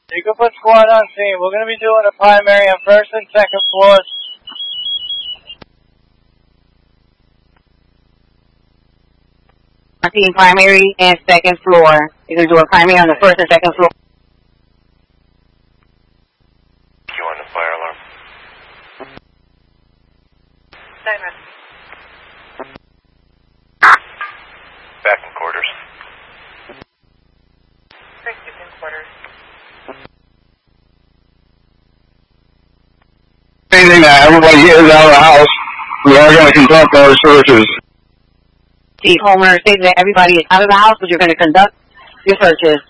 You can put squad on scene. We're going to be doing a primary on first and second floors. On scene primary and second floor. You're going to do a primary on the first and second floor. You on the fire alarm? Back in quarters. Back in quarters. Anything that everybody is out of the house, we are going to conduct our searches. Steve Homer stated that everybody is out of the house, but you're going to conduct your searches.